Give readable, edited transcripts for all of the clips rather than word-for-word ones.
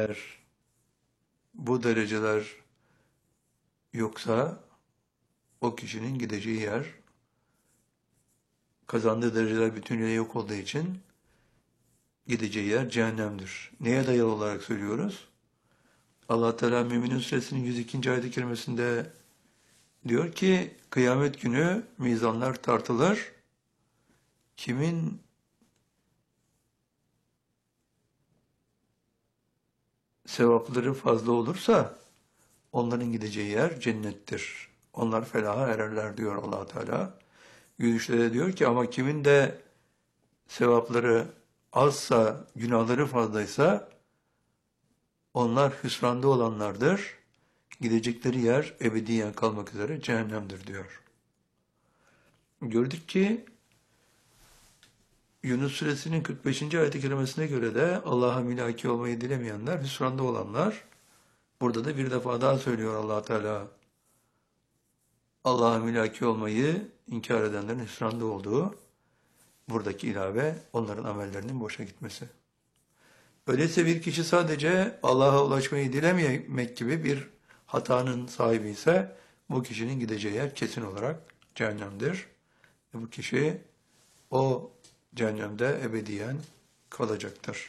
Eğer bu dereceler yoksa o kişinin gideceği yer, kazandığı dereceler bütünüyle yok olduğu için gideceği yer cehennemdir. Neye dayalı olarak söylüyoruz? Allah Teala Müminun Suresinin 102. ayet-i kerimesinde diyor ki kıyamet günü mizanlar tartılır. Kimin sevapları fazla olursa onların gideceği yer cennettir. Onlar felaha ererler diyor Allah Teala. 103'te de diyor ki ama kimin de sevapları azsa, günahları fazlaysa onlar hüsranda olanlardır. Gidecekleri yer ebediyen kalmak üzere cehennemdir diyor. Gördük ki Yunus Suresinin 45. ayet-i kerimesine göre de Allah'a mülaki olmayı dilemeyenler, hüsranda olanlar. Burada da bir defa daha söylüyor Allah Teala. Allah'a mülaki olmayı inkar edenlerin hüsranda olduğu, buradaki ilave onların amellerinin boşa gitmesi. Öyleyse bir kişi sadece Allah'a ulaşmayı dilememek gibi bir hatanın sahibi ise bu kişinin gideceği yer kesin olarak cehennemdir. Bu kişi o cehennemde ebediyen kalacaktır.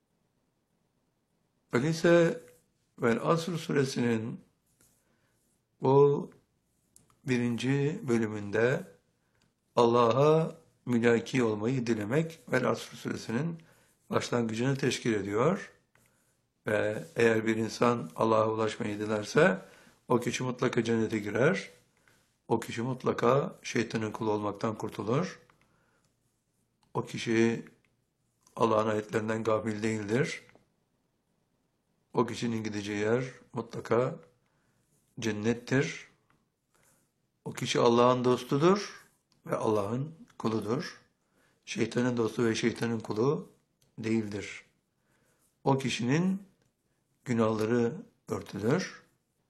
Öyleyse Vel Asr suresinin bu 1. bölümünde Allah'a mülaki olmayı dilemek Vel Asr suresinin başlangıcını teşkil ediyor. Ve eğer bir insan Allah'a ulaşmayı dilerse o kişi mutlaka cennete girer. O kişi mutlaka şeytanın kulu olmaktan kurtulur. O kişi Allah'ın ayetlerinden gafil değildir. O kişinin gideceği yer mutlaka cennettir. O kişi Allah'ın dostudur ve Allah'ın kuludur. Şeytanın dostu ve şeytanın kulu değildir. O kişinin günahları örtülür.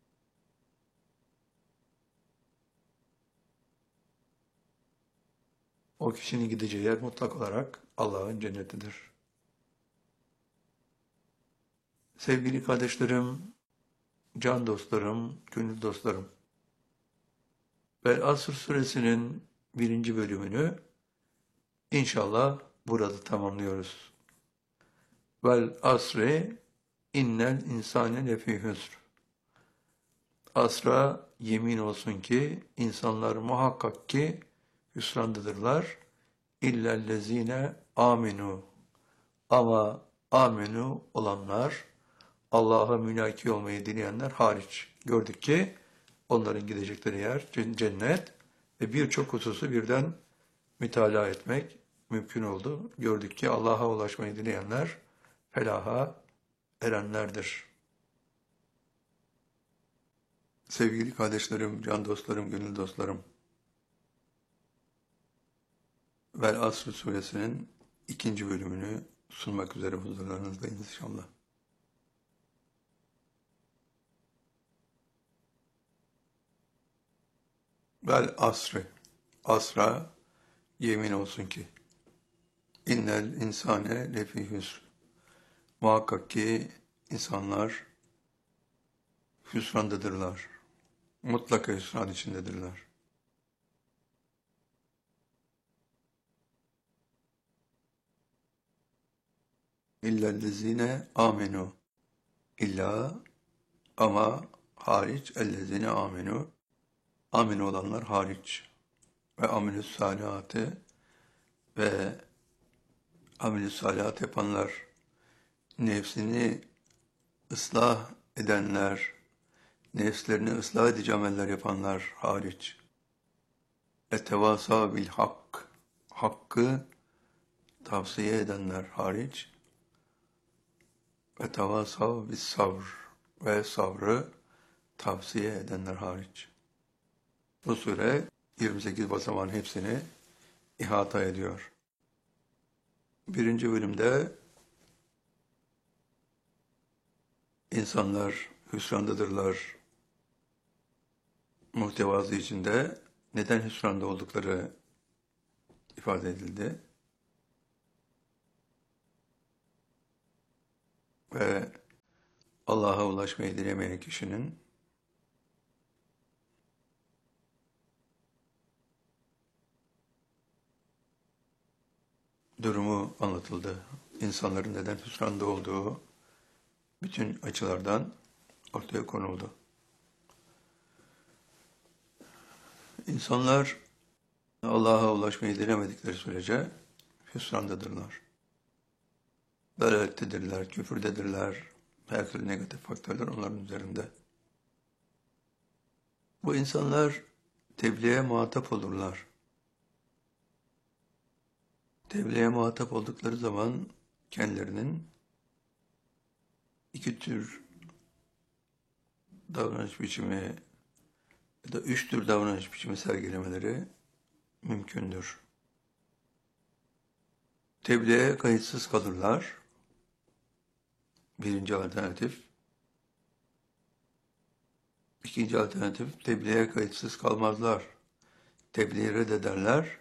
O kişinin gideceği yer mutlak olarak Allah'ın cennetidir. Sevgili kardeşlerim, can dostlarım, gönül dostlarım. Vel Asr suresinin 1. bölümünü inşallah burada tamamlıyoruz. Vel asri innel insane lefî hüsr. Asra yemin olsun ki insanlar muhakkak ki hüsrandadırlar. İllellezine aminu. Ama aminu olanlar, Allah'a mülaki olmayı dileyenler hariç. Gördük ki onların gidecekleri yer cennet ve birçok hususu birden mütalaa etmek mümkün oldu. Gördük ki Allah'a ulaşmayı dileyenler felaha erenlerdir. Sevgili kardeşlerim, can dostlarım, gönül dostlarım. Vel Asr suresinin 2. bölümünü sunmak üzere huzurlarınızdayız inşallah. Vel asri, asra yemin olsun ki, innel insane lefî hüsr. Muhakkak ki insanlar hüsrandadırlar, mutlaka hüsran içindedirler. İllellezine amenu. İlla ama hariç ellezine amenu. Amin olanlar hariç. Ve amelü salihatı ve amelü salihat yapanlar, nefsini ıslah edenler, nefslerini ıslah edici ameller yapanlar hariç. Etevasa bil hak, hakkı tavsiye edenler hariç. Etevasa bis sabr ve sabrı tavsiye edenler hariç. Bu sure 28 basamağın hepsini ihata ediyor. 1. bölümde insanlar hüsrandadırlar muhtevası içinde neden hüsranda oldukları ifade edildi. Ve Allah'a ulaşmayı dilemeyen kişinin durumu anlatıldı. İnsanların neden hüsranda olduğu bütün açılardan ortaya konuldu. İnsanlar Allah'a ulaşmayı dilemedikleri sürece hüsrandadırlar. Dalalettedirler, küfürdedirler, her türlü negatif faktörler onların üzerinde. Bu insanlar tebliğe muhatap olurlar. Tebliğe muhatap oldukları zaman kendilerinin iki tür davranış biçimi ya da üç tür davranış biçimi sergilemeleri mümkündür. Tebliğe kayıtsız kalırlar. Birinci alternatif. İkinci alternatif, tebliğe kayıtsız kalmazlar. Tebliği reddederler.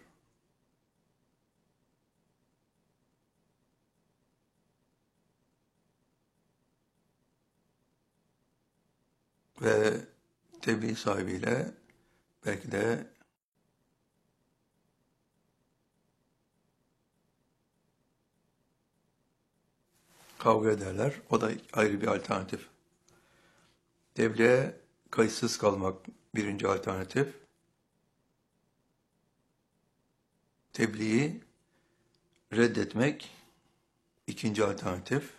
Ve tebliğ sahibiyle belki de kavga ederler. O da ayrı bir alternatif. Tebliğe kayıtsız kalmak birinci alternatif. Tebliği reddetmek ikinci alternatif.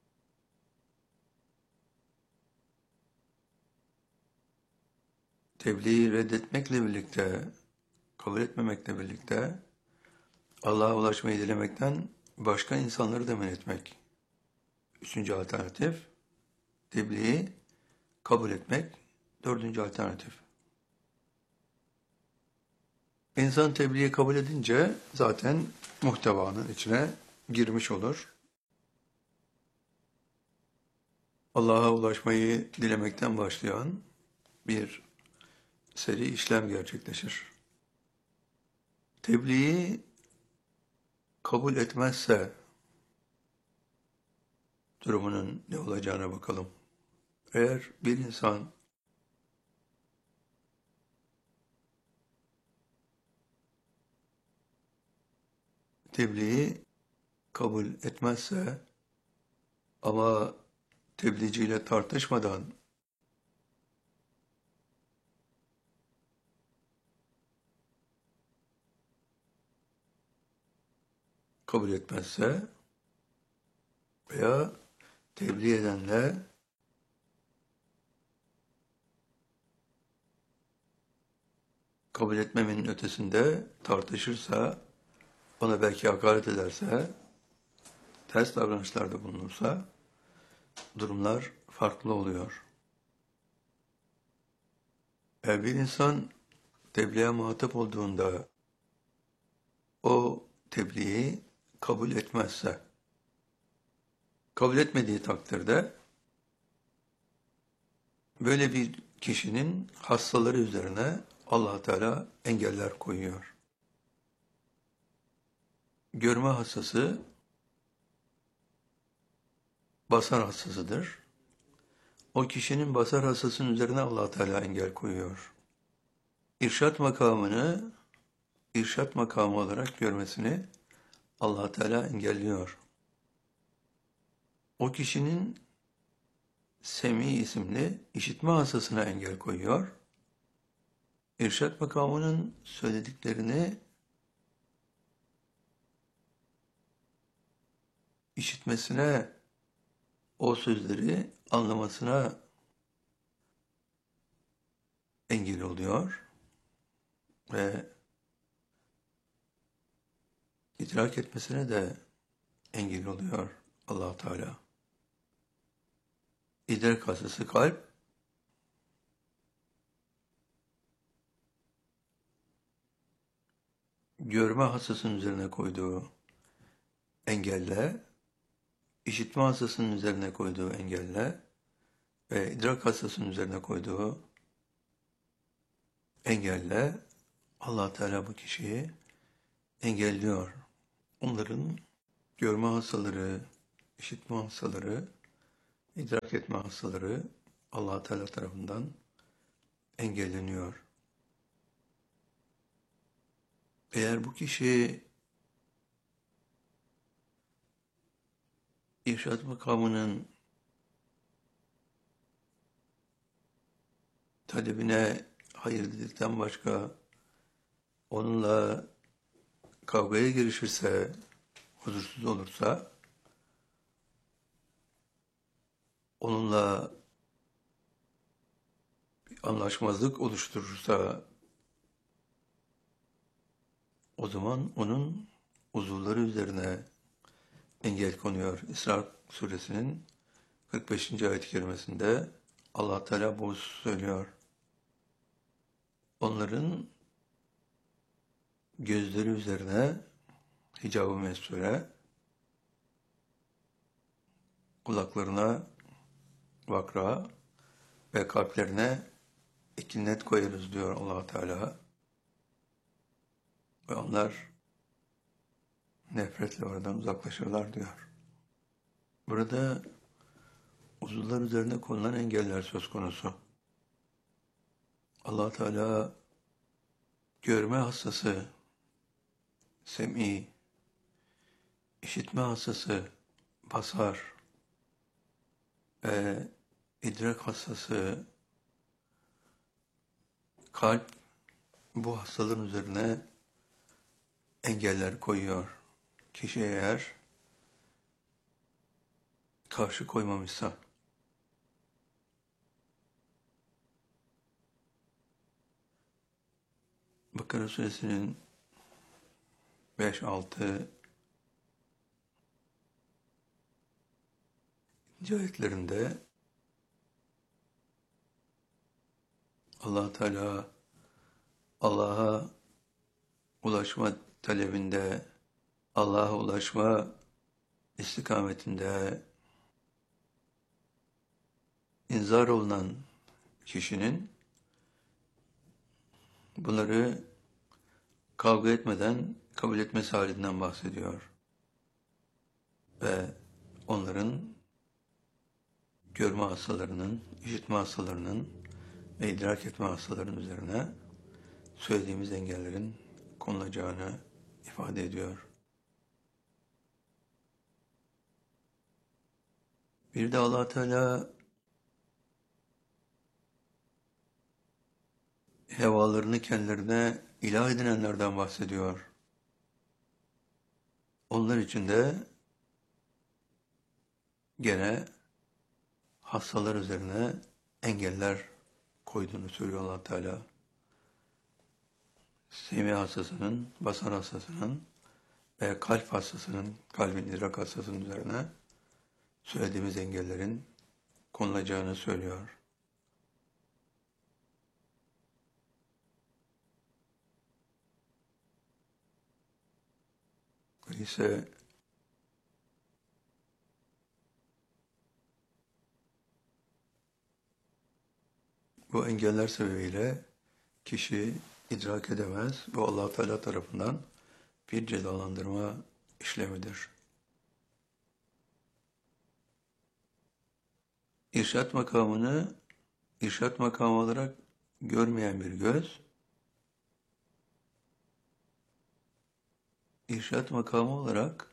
Tebliği reddetmekle birlikte, kabul etmemekle birlikte Allah'a ulaşmayı dilemekten başka insanları da men etmek. Üçüncü alternatif. Tebliği kabul etmek. Dördüncü alternatif. İnsan tebliği kabul edince zaten muhtevanın içine girmiş olur. Allah'a ulaşmayı dilemekten başlayan bir seri işlem gerçekleşir. Tebliği kabul etmezse durumunun ne olacağına bakalım. Eğer bir insan tebliği kabul etmezse ama tebliğciyle tartışmadan kabul etmezse veya tebliğ edenle kabul etmemenin ötesinde tartışırsa, ona belki hakaret ederse, ters davranışlarda bulunursa durumlar farklı oluyor. Eğer bir insan tebliğe muhatap olduğunda o tebliği kabul etmezse, kabul etmediği takdirde böyle bir kişinin hastaları üzerine Allah Teala engeller koyuyor. Görme hastası basar hastasıdır. O kişinin basar hastasının üzerine Allah Teala engel koyuyor. İrşat makamını irşat makamı olarak görmesini Allah Teala engelliyor. O kişinin Semi isimli işitme hastasına engel koyuyor. İrşat makamının söylediklerini işitmesine, o sözleri anlamasına engel oluyor ve idrak etmesine de engel oluyor Allah Teala. İdrak hastası kalp, görme hastasının üzerine koyduğu engelle, işitme hastasının üzerine koyduğu engelle ve idrak hastasının üzerine koyduğu engelle Allah Teala bu kişiyi engelliyor. Onların görme hastaları, işitme hastaları idrak etme hastaları Allah Teala tarafından engelleniyor. Eğer bu kişi irşad makamının talebine hayır dedikten başka onunla kavgaya girişirse, huzursuz olursa, onunla bir anlaşmazlık oluşturursa, o zaman onun uzuvları üzerine engel konuyor. İsra suresinin 45. ayet-i kerimesinde Allah Teala bu söylüyor. Onların gözleri üzerine hicab-ı mesture, kulaklarına vakra ve kalplerine ekinnet koyarız diyor Allah Teala. Ve onlar nefretle oradan uzaklaşırlar diyor. Burada uzuvlar üzerine konulan engeller söz konusu. Allah Teala görme hastası, sem'i, işitme hastası, basar ve idrak hastası, kalp, bu hastalığın üzerine engeller koyuyor. Kişi eğer karşı koymamışsa. Bakara suresinin 5-6 ayetlerinde Allah Teala Allah'a ulaşma talebinde, Allah'a ulaşma istikametinde inzar olunan kişinin bunları kavga etmeden kabul etmesi halinden bahsediyor. Ve onların görme hastalarının, işitme hastalarının ve idrak etme hastalarının üzerine söylediğimiz engellerin konulacağını ifade ediyor. Bir de Allah Teala hevalarını kendilerine ilah edinenlerden bahsediyor. Onlar için de gene hastalar üzerine engeller koyduğunu söylüyor Allah Teala. Semi hastasının, basar hastasının ve kalp hastasının, kalbin idrak hastasının üzerine söylediğimiz engellerin konulacağını söylüyor. İşte bu engeller sebebiyle kişi idrak edemez. Bu Allah Teala tarafından bir cezalandırma işlemidir. İrşad makamını irşad makamı olarak görmeyen bir göz, irşad makamı olarak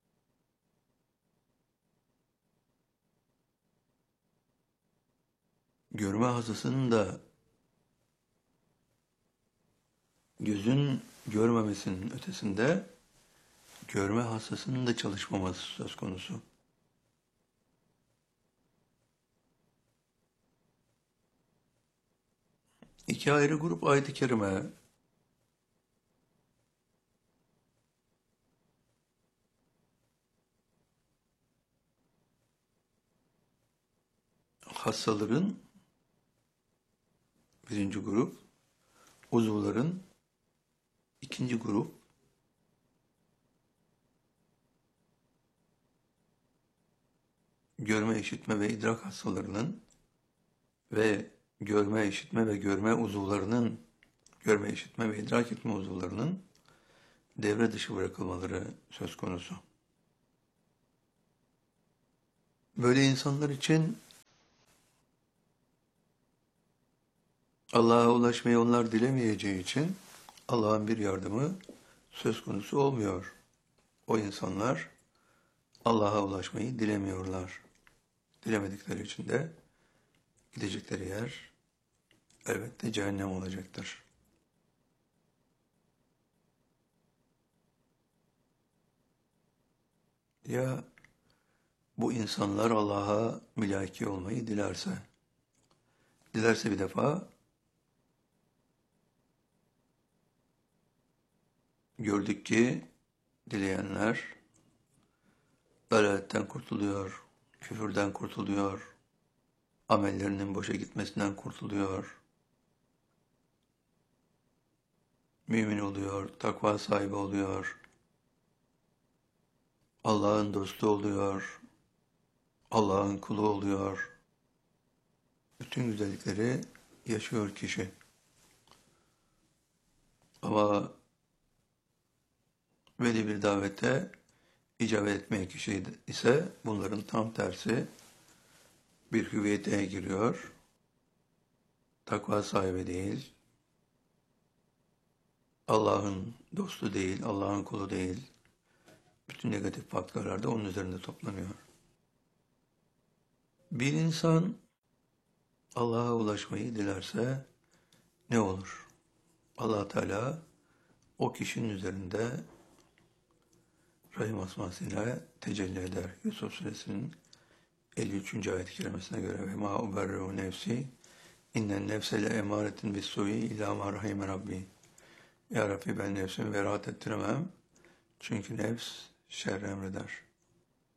görme hastasının da gözün görmemesinin ötesinde görme hastasının da çalışmaması söz konusu. İki ayrı grup ayet-i kerime hastaların birinci grup, uzuvların ikinci grup, görme, işitme ve idrak hastalarının ve görme, işitme ve görme uzuvlarının, görme, işitme ve idrak etme uzuvlarının devre dışı bırakılmaları söz konusu. Böyle insanlar için Allah'a ulaşmayı onlar dilemeyeceği için Allah'ın bir yardımı söz konusu olmuyor. O insanlar Allah'a ulaşmayı dilemiyorlar. Dilemedikleri için de gidecekleri yer elbette cehennem olacaktır. Ya bu insanlar Allah'a mülaki olmayı dilerse bir defa gördük ki dileyenler dalaletten kurtuluyor, küfürden kurtuluyor, amellerinin boşa gitmesinden kurtuluyor, mümin oluyor, takva sahibi oluyor, Allah'ın dostu oluyor, Allah'ın kulu oluyor. Bütün güzellikleri yaşıyor kişi. Ama veli bir davete icabet etmeyen kişi ise bunların tam tersi bir hüviyete giriyor. Takva sahibi değil, Allah'ın dostu değil, Allah'ın kulu değil. Bütün negatif faktörler de onun üzerinde toplanıyor. Bir insan Allah'a ulaşmayı dilerse ne olur? Allah Teala o kişinin üzerinde Rahim asmasıyla tecelli eder. Yusuf Suresinin 53. ayet-i kerimesine göre ve ma uberru nefsi innen nefse le emaretin bis su'i illa ma rahime rabbi. Ya Rabbi ben nefsimi beraat ettiremem. Çünkü nefs şer emreder.